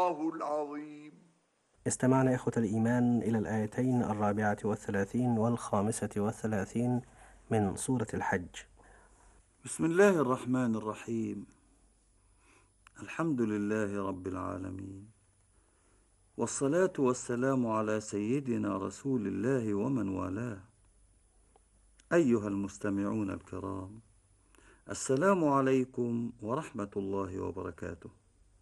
الله العظيم. استمعنا إخوة الإيمان إلى الآيتين 34 و35 من سورة الحج. بسم الله الرحمن الرحيم. الحمد لله رب العالمين، والصلاة والسلام على سيدنا رسول الله ومن والاه. أيها المستمعون الكرام، السلام عليكم ورحمة الله وبركاته.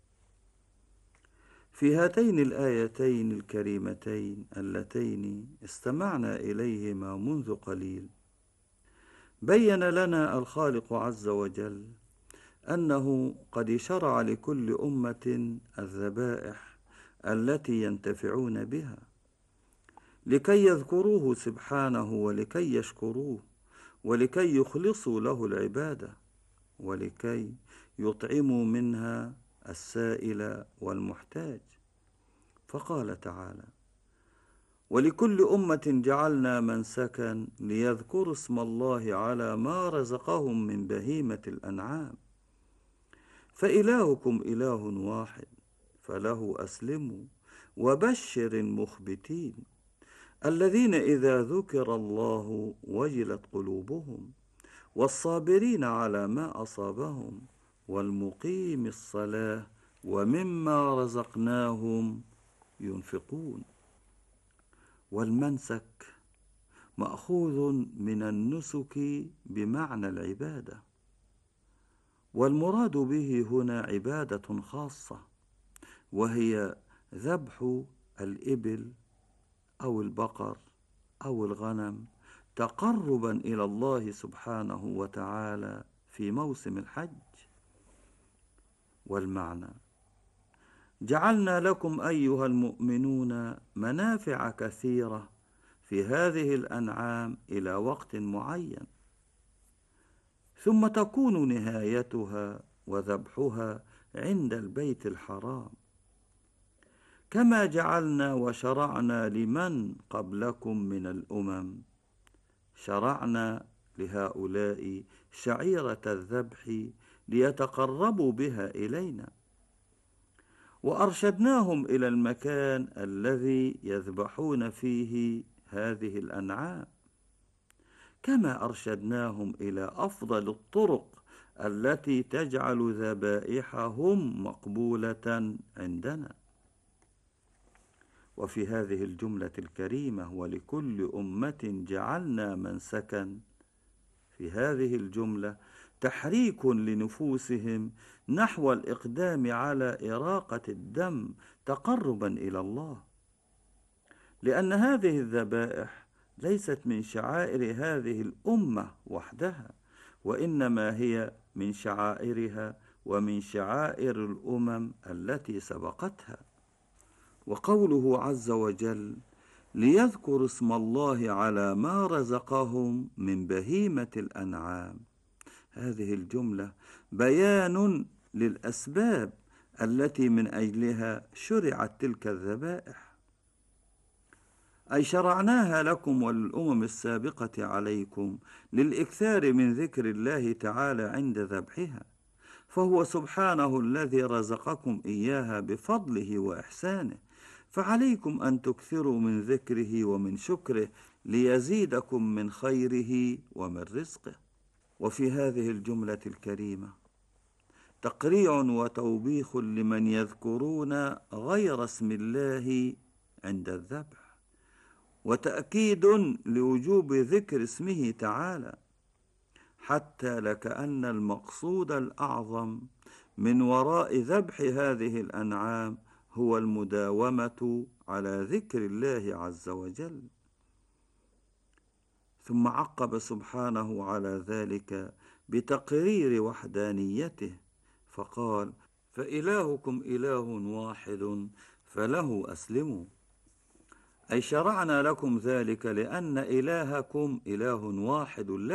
في هاتين الآيتين الكريمتين اللتين استمعنا إليهما منذ قليل، بين لنا الخالق عز وجل أنه قد شرع لكل أمة الذبائح التي ينتفعون بها لكي يذكروه سبحانه، ولكي يشكروه، ولكي يخلصوا له العبادة، ولكي يطعموا منها السائل والمحتاج. فقال تعالى: ولكل أمة جعلنا منسكا ليذكروا اسم الله على ما رزقهم من بهيمة الأنعام، فإلهكم إله واحد فله أسلموا وبشر المخبتين الذين إذا ذكر الله وجلت قلوبهم، والصابرين على ما أصابهم، والمقيم الصلاة ومما رزقناهم ينفقون. والمنسك مأخوذ من النسك بمعنى العبادة، والمراد به هنا عبادة خاصة، وهي ذبح الإبل أو البقر أو الغنم تقربا إلى الله سبحانه وتعالى في موسم الحج. والمعنى: جعلنا لكم أيها المؤمنون منافع كثيرة في هذه الأنعام إلى وقت معين، ثم تكون نهايتها وذبحها عند البيت الحرام، كما جعلنا وشرعنا لمن قبلكم من الأمم، شرعنا لهؤلاء شعيرة الذبح ليتقربوا بها إلينا، وأرشدناهم إلى المكان الذي يذبحون فيه هذه الأنعام، كما أرشدناهم إلى أفضل الطرق التي تجعل ذبائحهم مقبولة عندنا. وفي هذه الجملة الكريمة ولكل أمة جعلنا منسكا، في هذه الجملة تحريك لنفوسهم نحو الإقدام على إراقة الدم تقربا إلى الله، لأن هذه الذبائح ليست من شعائر هذه الأمة وحدها، وإنما هي من شعائرها ومن شعائر الأمم التي سبقتها. وقوله عز وجل: ليذكروا اسم الله على ما رزقهم من بهيمة الأنعام، هذه الجملة بيان للأسباب التي من أجلها شرعت تلك الذبائح، أي شرعناها لكم وللأمم السابقة عليكم للإكثار من ذكر الله تعالى عند ذبحها، فهو سبحانه الذي رزقكم إياها بفضله وإحسانه، فعليكم أن تكثروا من ذكره ومن شكره ليزيدكم من خيره ومن رزقه. وفي هذه الجملة الكريمة تقريع وتوبيخ لمن يذكرون غير اسم الله عند الذبح، وتأكيد لوجوب ذكر اسمه تعالى، حتى لكأن المقصود الأعظم من وراء ذبح هذه الأنعام هو المداومة على ذكر الله عز وجل. ثم عقب سبحانه على ذلك بتقرير وحدانيته، فقال: فإلهكم إله واحد فله أسلموا، أي شرعنا لكم ذلك لأن إلهكم إله واحد